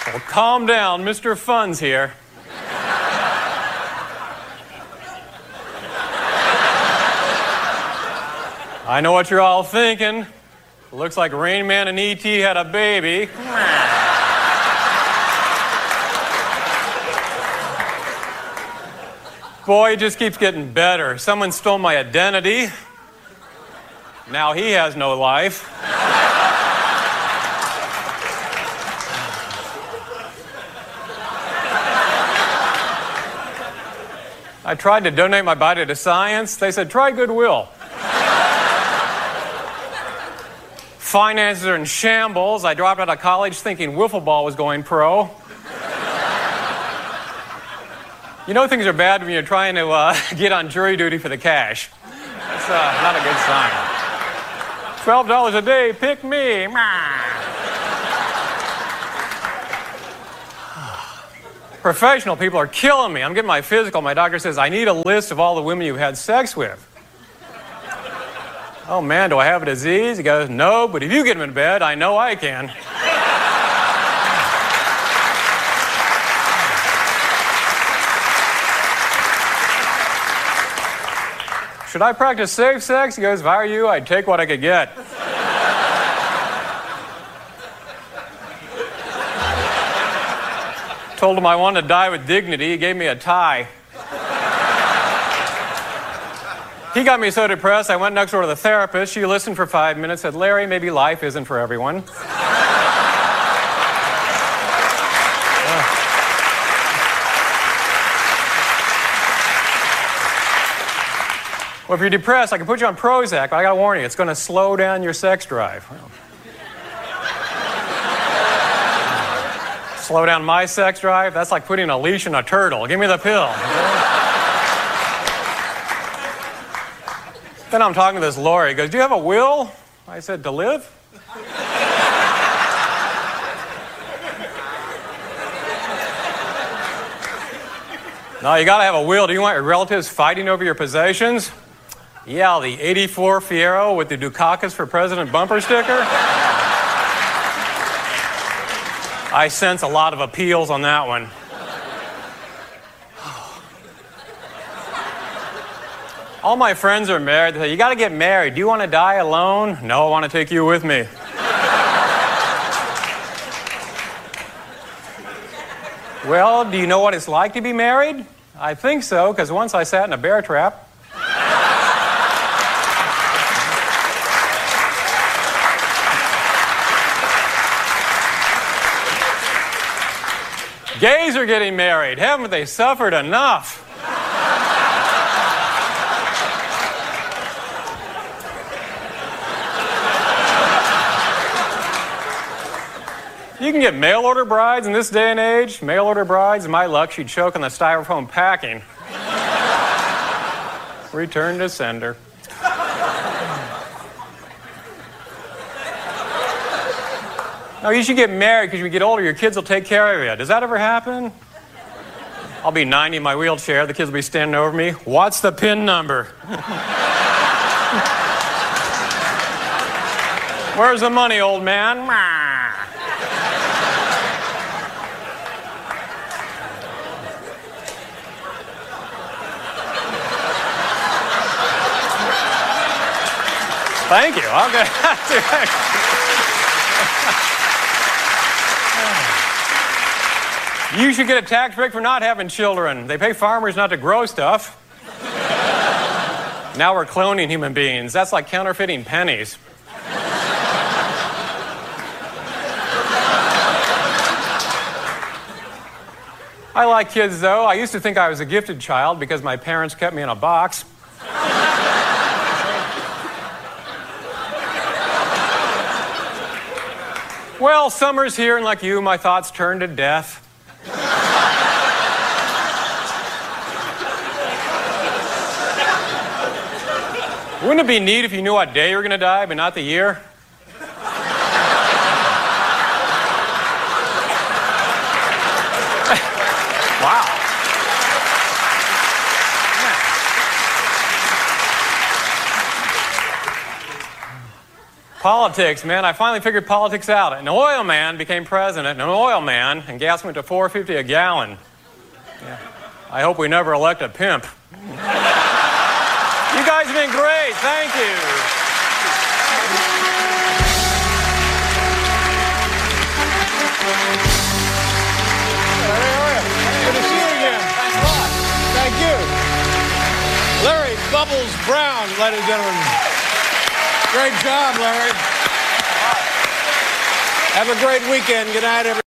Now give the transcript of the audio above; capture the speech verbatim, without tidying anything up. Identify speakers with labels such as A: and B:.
A: Well, calm down, Mister Fun's here. I know what you're all thinking. It looks like Rain Man and E T had a baby. Boy, it just keeps getting better. Someone stole my identity. Now he has no life. I tried to donate my body to science. They said, try Goodwill. Finances are in shambles. I dropped out of college thinking wiffle ball was going pro. You know things are bad when you're trying to uh, get on jury duty for the cash. That's uh, not a good sign. twelve dollars a day, pick me. Professional people are killing me. I'm getting my physical. My doctor says, I need a list of all the women you've had sex with. Oh, man, do I have a disease? He goes, no, but if you get him in bed, I know I can. Should I practice safe sex? He goes, if I were you, I'd take what I could get. Told him I wanted to die with dignity. He gave me a tie. He got me so depressed, I went next door to the therapist. She listened for five minutes, said, Larry, maybe life isn't for everyone. Well, if you're depressed, I can put you on Prozac, but I gotta warn you, it's gonna slow down your sex drive. Well, slow down my sex drive? That's like putting a leash on a turtle. Give me the pill. Then I'm talking to this lawyer. He goes, do you have a will? I said, to live? No, you gotta have a will. Do you want your relatives fighting over your possessions? Yeah, the eighty-four Fiero with the Dukakis for President bumper sticker. I sense a lot of appeals on that one. All my friends are married. They say, you got to get married. Do you want to die alone? No, I want to take you with me. Well, do you know what it's like to be married? I think so, because once I sat in a bear trap. Gays are getting married. Haven't they suffered enough? You can get mail order brides in this day and age. Mail order brides, my luck, she'd choke on the styrofoam packing. Return to sender. No, you should get married because when you get older, your kids will take care of you. Does that ever happen? I'll be ninety in my wheelchair. The kids will be standing over me. What's the PIN number? Where's the money, old man? Thank you. Okay. You should get a tax break for not having children. They pay farmers not to grow stuff. Now we're cloning human beings. That's like counterfeiting pennies. I like kids, though. I used to think I was a gifted child because my parents kept me in a box. Well, summer's here, and like you, my thoughts turn to death. Wouldn't it be neat if you knew what day you were going to die, but not the year? Wow. Politics, man. I finally figured politics out. An oil man became president, an oil man, and gas went to four fifty a gallon. Yeah. I hope we never elect a pimp. You guys have been great. Thank you.
B: Good to see you again.
A: Thanks a lot.
B: Thank you. Larry Bubbles Brown, ladies and gentlemen. Great job, Larry. Have a great weekend. Good night, everybody.